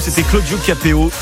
C'était Claudio Capéo,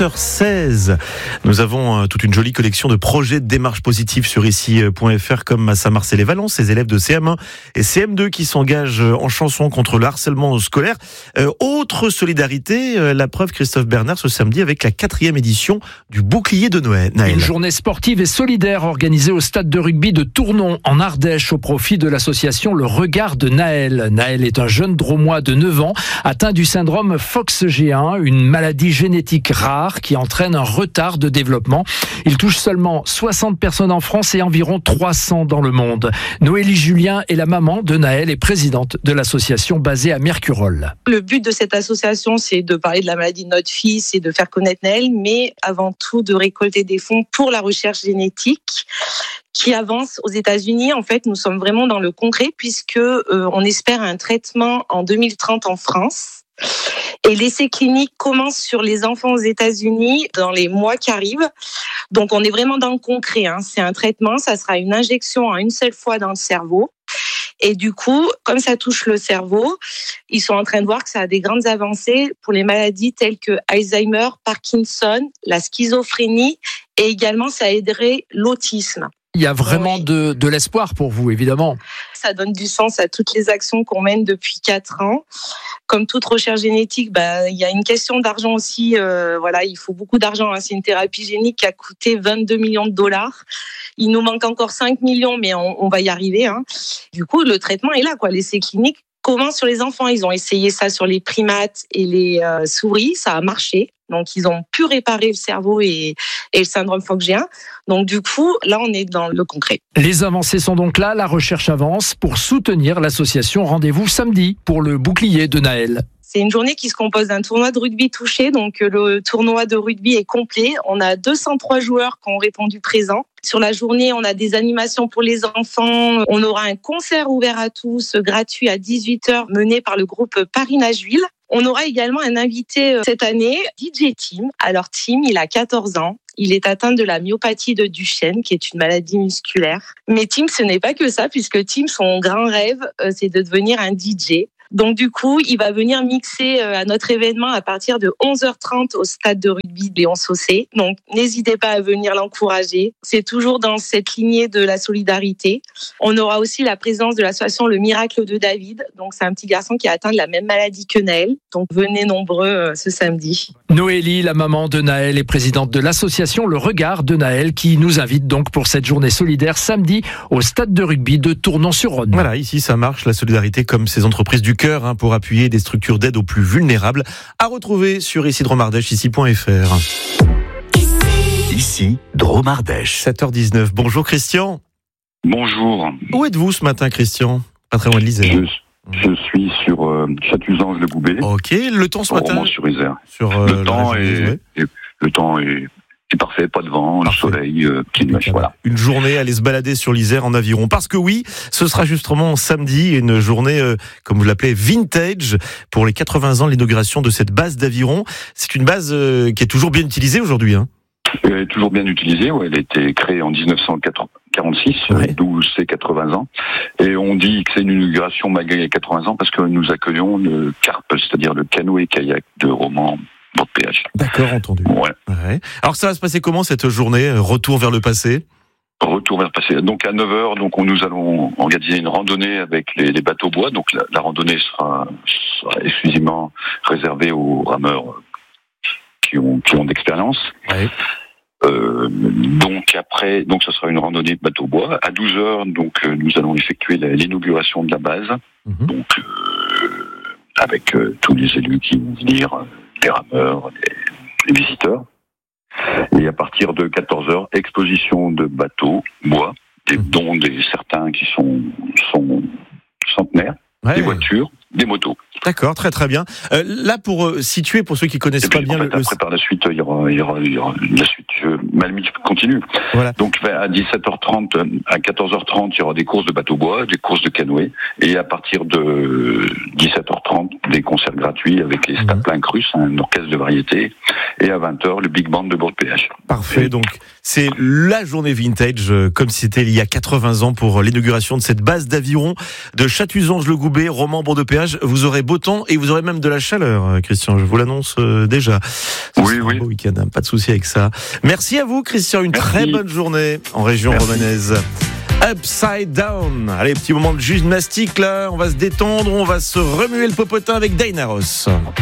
7h16. Nous avons toute une jolie collection de projets de démarche positive sur ici.fr comme à Saint-Marcel-et-Valence, ces élèves de CM1 et CM2 qui s'engagent en chanson contre le harcèlement scolaire. Autre solidarité, la preuve Christophe Bernard ce samedi avec la 4e édition du bouclier de Noël. Une journée sportive et solidaire organisée au stade de rugby de Tournon en Ardèche au profit de l'association Le Regard de Naël. Naël est un jeune Drômois de 9 ans atteint du syndrome FOXG1, une maladie génétique rare qui entraîne un retard de développement. Il touche seulement 60 personnes en France et environ 300 dans le monde. Noélie Julien est la maman de Naël et présidente de l'association basée à Mercurol. Le but de cette association, c'est de parler de la maladie de notre fils et de faire connaître Naël, mais avant tout de récolter des fonds pour la recherche génétique qui avance aux États-Unis. En fait, nous sommes vraiment dans le concret puisque on espère un traitement en 2030 en France. Et l'essai clinique commence sur les enfants aux États-Unis dans les mois qui arrivent. Donc, on est vraiment dans le concret. C'est un traitement, ça sera une injection en une seule fois dans le cerveau. Et du coup, comme ça touche le cerveau, ils sont en train de voir que ça a des grandes avancées pour les maladies telles que Alzheimer, Parkinson, la schizophrénie et également ça aiderait l'autisme. Il y a vraiment de l'espoir pour vous, évidemment. Ça donne du sens à toutes les actions qu'on mène depuis 4 ans. Comme toute recherche génétique, il y a une question d'argent aussi. Il faut beaucoup d'argent. C'est une thérapie génique qui a coûté 22 millions de dollars. Il nous manque encore 5 millions, mais on va y arriver. Du coup, le traitement est là, L'essai clinique commence sur les enfants. Ils ont essayé ça sur les primates et les souris. Ça a marché. Donc, ils ont pu réparer le cerveau et le syndrome FOXG1. Donc, du coup, là, on est dans le concret. Les avancées sont donc là, la recherche avance. Pour soutenir l'association, rendez-vous samedi pour le bouclier de Naël. C'est une journée qui se compose d'un tournoi de rugby touché. Donc, le tournoi de rugby est complet. On a 203 joueurs qui ont répondu présents. Sur la journée, on a des animations pour les enfants. On aura un concert ouvert à tous, gratuit à 18h, mené par le groupe Paris-Nashville. On aura également un invité cette année, DJ Tim. Alors Tim, il a 14 ans. Il est atteint de la myopathie de Duchenne, qui est une maladie musculaire. Mais Tim, ce n'est pas que ça, puisque Tim, son grand rêve, c'est de devenir un DJ. Donc du coup, il va venir mixer à notre événement à partir de 11h30 au stade de rugby Léon Sausset. Donc n'hésitez pas à venir l'encourager. C'est toujours dans cette lignée de la solidarité. On aura aussi la présence de l'association Le Miracle de David. Donc c'est un petit garçon qui est atteint de la même maladie que Naël. Donc venez nombreux ce samedi. Noélie, la maman de Naël et présidente de l'association Le Regard de Naël, qui nous invite donc pour cette journée solidaire samedi au stade de rugby de Tournon-sur-Rhône. Voilà, ici ça marche, la solidarité comme ces entreprises du cœur pour appuyer des structures d'aide aux plus vulnérables. À retrouver sur ici Drôme-Ardèche, ici.fr. Ici Drôme-Ardèche. 7h19. Bonjour Christian. Bonjour. Où êtes-vous ce matin Christian? Pas très loin de l'Isère. Je suis sur Chatuzange-le-Goubet. Ok, le temps ce matin Romans-sur-Isère. Le temps est parfait, pas de vent, le soleil, petite neige, voilà. Une journée, aller se balader sur l'Isère en aviron. Parce que oui, ce sera justement samedi, une journée, comme vous l'appelez, vintage, pour les 80 ans de l'inauguration de cette base d'aviron. C'est une base qui est toujours bien utilisée aujourd'hui. Elle est toujours bien utilisée, elle a été créée en 1946, d'où ses 80 ans. Et on dit que c'est une inauguration malgré les 80 ans parce que nous accueillons le CARP, c'est-à-dire le canoë-kayak de Romans. D'accord, entendu. Ouais. Alors ça va se passer comment cette journée? Retour vers le passé? Retour vers le passé. Donc à 9h, nous allons organiser une randonnée avec les bateaux bois. Donc la randonnée sera exclusivement réservée aux rameurs qui ont d'expérience. Ouais. Donc ça sera une randonnée bateau bois. À 12h, nous allons effectuer l'inauguration de la base. Donc avec tous les élus qui vont venir. Les rameurs, les visiteurs. Et à partir de 14h, exposition de bateaux, bois, dont certains qui sont centenaires, des voitures, des motos. D'accord, très très bien. Là, pour situer, pour ceux qui connaissent pas bien après, par la suite, il y aura la suite. ma limite continue. Voilà. Donc à 17h30, à 14h30, il y aura des courses de bateau-bois, des courses de canoë, et à partir de 17h30, des concerts gratuits avec les Staplin Crus, un orchestre de variété, et à 20h, le Big Band de Bourg-de-Péage. Parfait, donc c'est la journée vintage, comme si c'était il y a 80 ans pour l'inauguration de cette base d'aviron de Chatuzange-le-Goubet, Romans, Bourg-de-Péage. Vous aurez beau temps et vous aurez même de la chaleur, Christian, je vous l'annonce déjà. Oui. Un beau week-end, hein, pas de souci avec ça. Merci à vous, Christian, une très bonne journée en région romanaise. Upside Down. Allez, petit moment de gymnastique là, on va se détendre, on va se remuer le popotin avec Diana Ross.